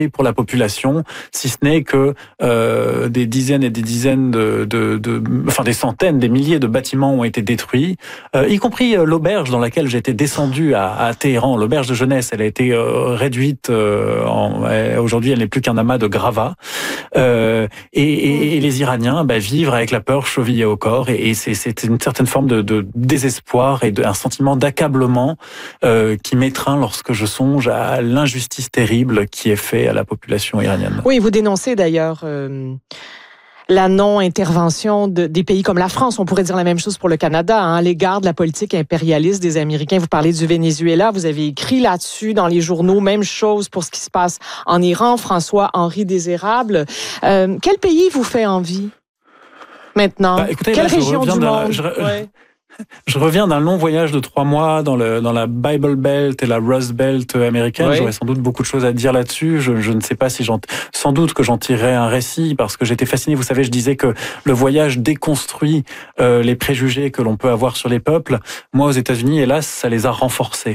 pour la population, si ce n'est que des dizaines et des dizaines des centaines, des milliers de bâtiments ont été détruits, y compris l'auberge dans laquelle j'étais descendu à Téhéran, l'auberge de jeunesse. Elle a été réduite, aujourd'hui elle n'est plus qu'un amas de gravats. Et les Iraniens vivent avec la peur chevillée au corps, et c'est une certaine forme de désespoir et un sentiment d'accablement qui m'étreint lorsque je songe à l'injustice terrible qui est faite à la population iranienne. Oui, vous dénoncez d'ailleurs la non-intervention des pays comme la France. On pourrait dire la même chose pour le Canada, à l'égard de la politique impérialiste des Américains. Vous parlez du Venezuela, vous avez écrit là-dessus dans les journaux, même chose pour ce qui se passe en Iran, François-Henri Désérable. Quel pays vous fait envie maintenant? Écoutez, quelle là, région du monde? Je reviens d'un long voyage de 3 mois dans la Bible Belt et la Rust Belt américaine. Oui. J'aurais sans doute beaucoup de choses à dire là-dessus. Je ne sais pas si sans doute que j'en tirerai un récit, parce que j'étais fasciné. Vous savez, je disais que le voyage déconstruit les préjugés que l'on peut avoir sur les peuples. Moi, aux États-Unis, hélas, ça les a renforcés.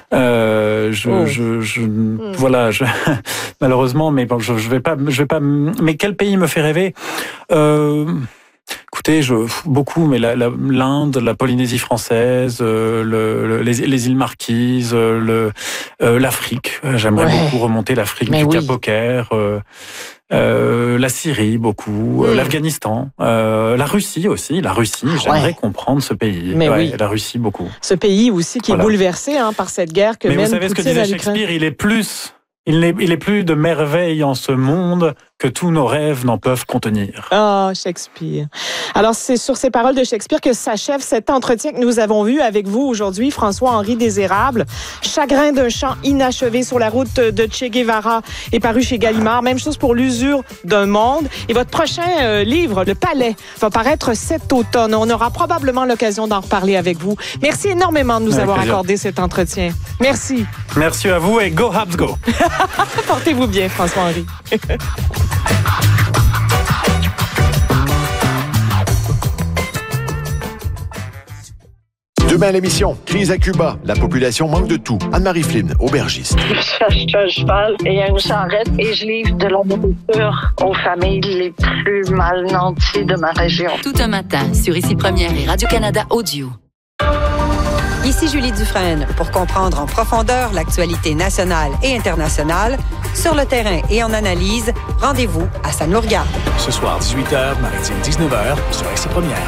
Voilà, malheureusement, mais bon, je vais pas. Mais quel pays me fait rêver? Écoutez, beaucoup, mais l'Inde, la Polynésie française, les îles Marquises, l'Afrique. J'aimerais beaucoup remonter l'Afrique du Cap au Caire, la Syrie, beaucoup, l'Afghanistan, la Russie aussi. La Russie, j'aimerais comprendre ce pays. La Russie, beaucoup. Ce pays aussi qui est bouleversé par cette guerre que mène Poutine à l'Ukraine. Mais vous savez ce que disait Shakespeare, il est plus de merveilles en ce monde que tous nos rêves n'en peuvent contenir. Ah, Shakespeare. Alors, c'est sur ces paroles de Shakespeare que s'achève cet entretien que nous avons vu avec vous aujourd'hui, François-Henri Désérable. Chagrin d'un chant inachevé sur la route de Che Guevara est paru chez Gallimard. Même chose pour L'usure d'un monde. Et votre prochain livre, Le Palais, va paraître cet automne. On aura probablement l'occasion d'en reparler avec vous. Merci énormément de nous avoir accordé cet entretien. Merci. Merci à vous et go Habs go. Portez-vous bien, François-Henri. Demain à l'émission, crise à Cuba. La population manque de tout. Anne-Marie Flynn, aubergiste. Je cherche un cheval et une charrette et je livre de la nourriture aux familles les plus mal nanties de ma région. Tout un matin sur Ici Première et Radio-Canada Audio. Ici Julie Dufresne pour comprendre en profondeur l'actualité nationale et internationale. Sur le terrain et en analyse, rendez-vous à Ça nous regarde. Ce soir, 18h, maritime 19h, sur Ici Première.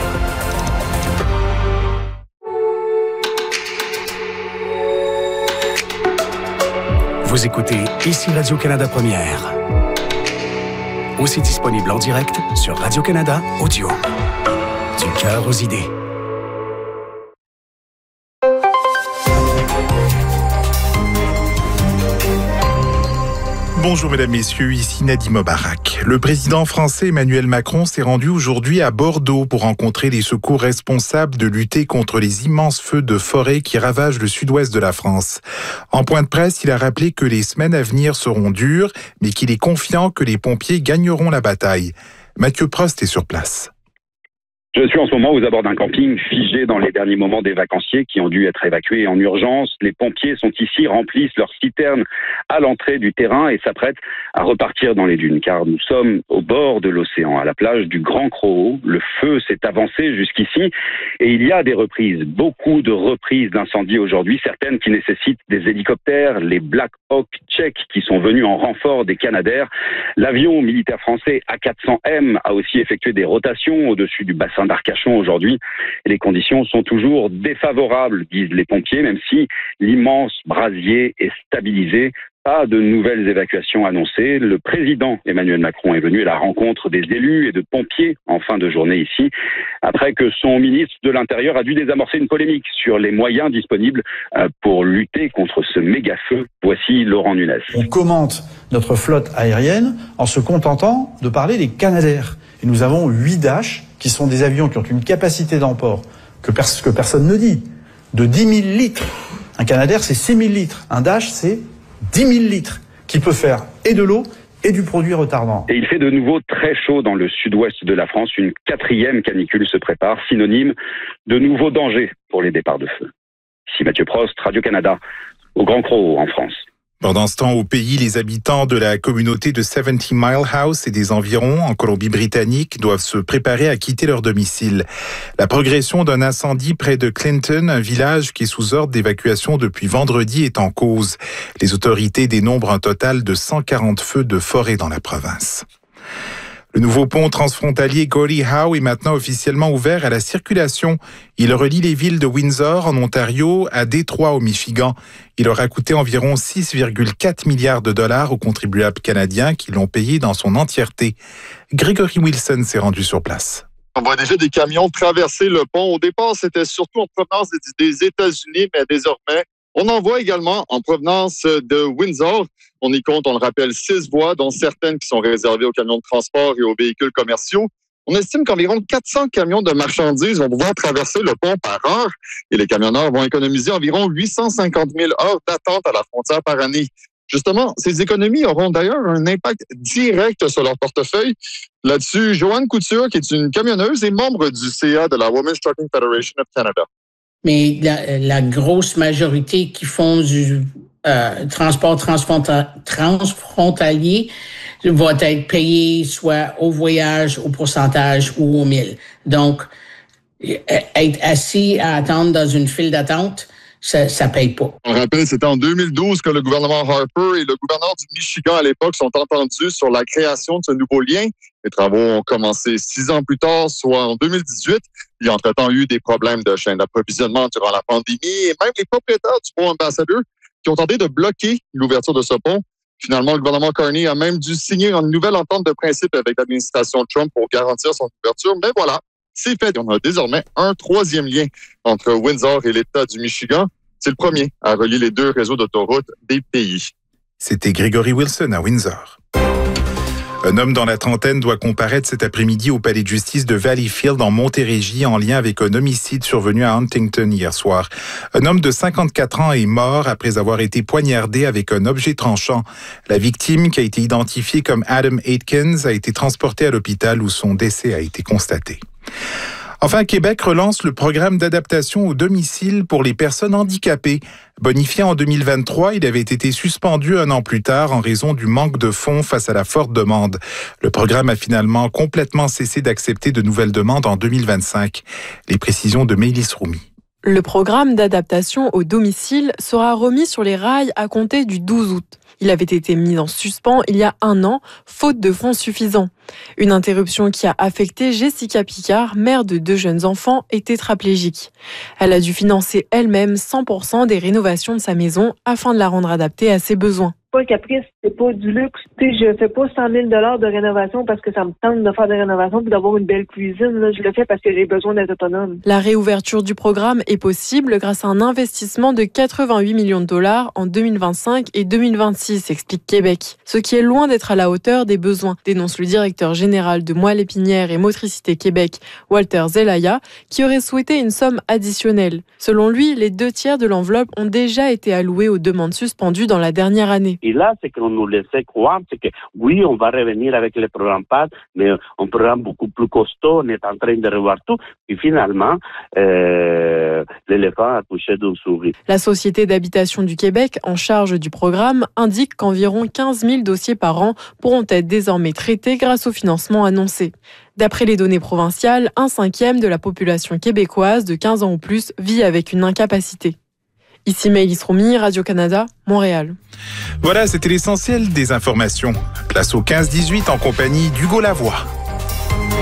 Vous écoutez Ici Radio-Canada Première. Aussi disponible en direct sur Radio-Canada Audio. Du cœur aux idées. Bonjour mesdames, messieurs, ici Nadim Obarak. Le président français Emmanuel Macron s'est rendu aujourd'hui à Bordeaux pour rencontrer les secours responsables de lutter contre les immenses feux de forêt qui ravagent le sud-ouest de la France. En point de presse, il a rappelé que les semaines à venir seront dures, mais qu'il est confiant que les pompiers gagneront la bataille. Mathieu Prost est sur place. Je suis en ce moment aux abords d'un camping figé dans les derniers moments des vacanciers qui ont dû être évacués en urgence. Les pompiers sont ici, remplissent leurs citernes à l'entrée du terrain et s'apprêtent à repartir dans les dunes. Car nous sommes au bord de l'océan, à la plage du Grand Croau. Le feu s'est avancé jusqu'ici et il y a des reprises, beaucoup de reprises d'incendies aujourd'hui, certaines qui nécessitent des hélicoptères, les Black Hawk tchèques qui sont venus en renfort des Canadair. L'avion militaire français A400M a aussi effectué des rotations au-dessus du bassin d'Arcachon aujourd'hui. Et les conditions sont toujours défavorables, disent les pompiers, même si l'immense brasier est stabilisé. Pas de nouvelles évacuations annoncées. Le président Emmanuel Macron est venu à la rencontre des élus et de pompiers en fin de journée ici, après que son ministre de l'Intérieur a dû désamorcer une polémique sur les moyens disponibles pour lutter contre ce méga-feu. Voici Laurent Nunez. On commente notre flotte aérienne en se contentant de parler des Canadair. Et nous avons 8 Dash, qui sont des avions qui ont une capacité d'emport que personne ne dit, de 10 000 litres. Un Canadair, c'est 6 000 litres. Un Dash, c'est 10 000 litres, qui peut faire et de l'eau et du produit retardant. Et il fait de nouveau très chaud dans le sud-ouest de la France. Une 4e canicule se prépare, synonyme de nouveaux dangers pour les départs de feu. Ici Mathieu Prost, Radio-Canada, au Grand Croau, en France. Pendant ce temps, au pays, les habitants de la communauté de 70 Mile House et des environs en Colombie-Britannique doivent se préparer à quitter leur domicile. La progression d'un incendie près de Clinton, un village qui est sous ordre d'évacuation depuis vendredi, est en cause. Les autorités dénombrent un total de 140 feux de forêt dans la province. Le nouveau pont transfrontalier Gordie Howe est maintenant officiellement ouvert à la circulation. Il relie les villes de Windsor en Ontario à Détroit au Michigan. Il aura coûté environ 6,4 milliards de dollars aux contribuables canadiens qui l'ont payé dans son entièreté. Gregory Wilson s'est rendu sur place. On voit déjà des camions traverser le pont. Au départ, c'était surtout en provenance des États-Unis, mais désormais, on en voit également en provenance de Windsor. On y compte, on le rappelle, 6 voies, dont certaines qui sont réservées aux camions de transport et aux véhicules commerciaux. On estime qu'environ 400 camions de marchandises vont pouvoir traverser le pont par heure et les camionneurs vont économiser environ 850 000 heures d'attente à la frontière par année. Justement, ces économies auront d'ailleurs un impact direct sur leur portefeuille. Là-dessus, Joanne Couture, qui est une camionneuse et membre du CA de la Women's Trucking Federation of Canada. Mais la grosse majorité qui font du transport transfrontalier va être payé soit au voyage, au pourcentage ou au mille. Donc, être assis à attendre dans une file d'attente, ça paye pas. On rappelle, c'était en 2012 que le gouvernement Harper et le gouverneur du Michigan à l'époque sont entendus sur la création de ce nouveau lien. Les travaux ont commencé 6 ans plus tard, soit en 2018. Il y a entre-temps eu des problèmes de chaîne d'approvisionnement durant la pandémie et même les propriétaires du pont Ambassadeur qui ont tenté de bloquer l'ouverture de ce pont. Finalement, le gouvernement Carney a même dû signer une nouvelle entente de principe avec l'administration Trump pour garantir son ouverture. Mais voilà, c'est fait. On a désormais un 3e lien entre Windsor et l'État du Michigan. C'est le premier à relier les 2 réseaux d'autoroutes des pays. C'était Gregory Wilson à Windsor. Un homme dans la trentaine doit comparaître cet après-midi au palais de justice de Valleyfield en Montérégie en lien avec un homicide survenu à Huntington hier soir. Un homme de 54 ans est mort après avoir été poignardé avec un objet tranchant. La victime, qui a été identifiée comme Adam Atkins, a été transportée à l'hôpital où son décès a été constaté. Enfin, Québec relance le programme d'adaptation au domicile pour les personnes handicapées. Bonifié en 2023, il avait été suspendu 1 an plus tard en raison du manque de fonds face à la forte demande. Le programme a finalement complètement cessé d'accepter de nouvelles demandes en 2025. Les précisions de Maëlys Roumy. Le programme d'adaptation au domicile sera remis sur les rails à compter du 12 août. Il avait été mis en suspens il y a 1 an, faute de fonds suffisants. Une interruption qui a affecté Jessica Picard, mère de 2 jeunes enfants et tétraplégique. Elle a dû financer elle-même 100% des rénovations de sa maison afin de la rendre adaptée à ses besoins. Pas caprice, c'est pas du luxe. Je fais pas 100 000 $ de rénovation parce que ça me tente de faire des rénovations puis d'avoir une belle cuisine. Là. Je le fais parce que j'ai besoin d'être autonome. La réouverture du programme est possible grâce à un investissement de 88 millions de dollars en 2025 et 2026, explique Québec. Ce qui est loin d'être à la hauteur des besoins, dénonce le directeur général de Moelle Épinière et Motricité Québec, Walter Zelaya, qui aurait souhaité une somme additionnelle. Selon lui, les 2/3 de l'enveloppe ont déjà été alloués aux demandes suspendues dans la dernière année. Et là, ce qu'on nous laissait croire, c'est que oui, on va revenir avec le programme PAD, mais un programme beaucoup plus costaud, on est en train de revoir tout. Et finalement, l'éléphant a touché d'une souris. La Société d'habitation du Québec, en charge du programme, indique qu'environ 15 000 dossiers par an pourront être désormais traités grâce au financement annoncé. D'après les données provinciales, 1/5 de la population québécoise de 15 ans ou plus vit avec une incapacité. Ici Maëlys Roumy, Radio-Canada, Montréal. Voilà, c'était l'essentiel des informations. Place au 15-18 en compagnie d'Hugo Lavoie.